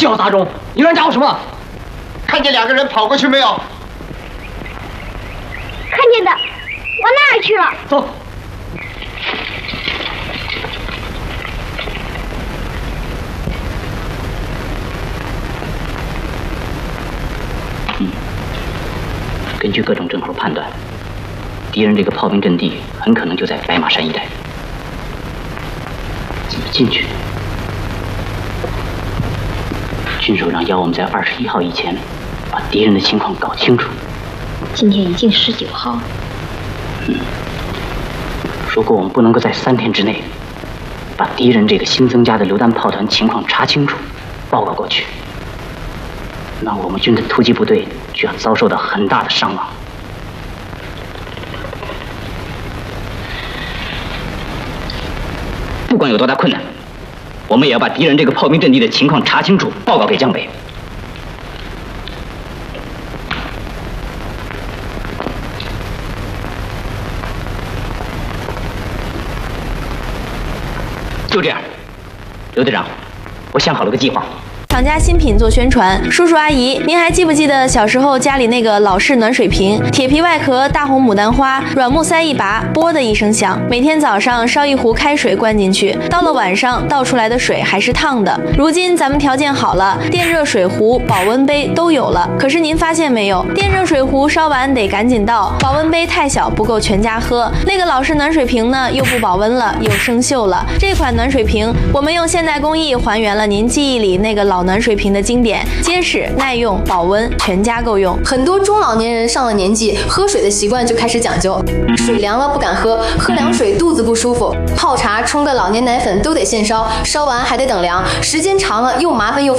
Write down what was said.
小杂种，你乱讲我什么？ 看见2个人跑过去没有？ 看见的，往那儿去了。 走。 根据各种证口判断，敌人这个炮兵阵地很可能就在白马山一带。怎么进去？军首长要我们在21号以前把敌人的情况搞清楚。 今天已经19号了。 如果我们不能够在3天之内把敌人这个新增加的榴弹炮团情况查清楚，报告过去，那我们军的突击部队就要遭受到很大的伤亡。不管有多大困难，我们也要把敌人这个炮兵阵地的情况查清楚，报告给江北。就这样，刘队长，我想好了个计划。 厂家新品做宣传，叔叔阿姨，您还记不记得小时候家里那个老式暖水瓶，铁皮外壳，大红牡丹花，软木塞一拔，啵的一声响。每天早上烧一壶开水灌进去，到了晚上倒出来的水还是烫的。如今咱们条件好了，电热水壶、保温杯都有了。可是您发现没有，电热水壶烧完得赶紧倒，保温杯太小不够全家喝。那个老式暖水瓶呢，又不保温了，又生锈了。这款暖水瓶，我们用现代工艺还原了您记忆里那个老暖水瓶的经典，结实耐用保温，全家够用。 很多中老年人上了年纪，喝水的习惯就开始讲究，水凉了不敢喝，喝凉水肚子不舒服，泡茶冲个老年奶粉都得现烧，烧完还得等凉，时间长了又麻烦又